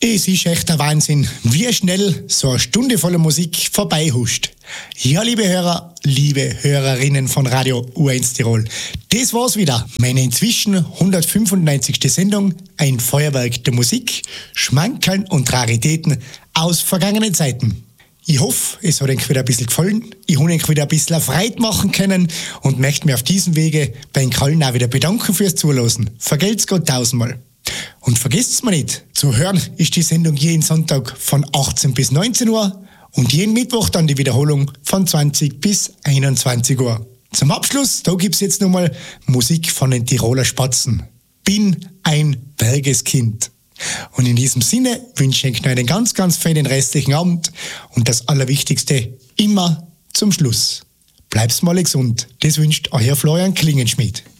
Es ist echt der Wahnsinn, wie schnell so eine Stunde voller Musik vorbeihuscht. Ja, liebe Hörer, liebe Hörerinnen von Radio U1 Tirol, das war's wieder. Meine inzwischen 195. Sendung, ein Feuerwerk der Musik, Schmankerln und Raritäten aus vergangenen Zeiten. Ich hoffe, es hat euch wieder ein bisschen gefallen. Ich habe euch wieder ein bisschen Freude machen können und möchte mich auf diesem Wege bei den Kallen auch wieder bedanken fürs Zuhören. Vergelt's Gott tausendmal. Und vergesst's mir nicht, zu hören ist die Sendung jeden Sonntag von 18 bis 19 Uhr und jeden Mittwoch dann die Wiederholung von 20 bis 21 Uhr. Zum Abschluss, da gibt's jetzt nochmal Musik von den Tiroler Spatzen. Bin ein Bergeskind. Und in diesem Sinne wünsche ich euch einen ganz, ganz feinen restlichen Abend und das Allerwichtigste immer zum Schluss. Bleibt's mal gesund. Das wünscht euer Florian Klingenschmidt.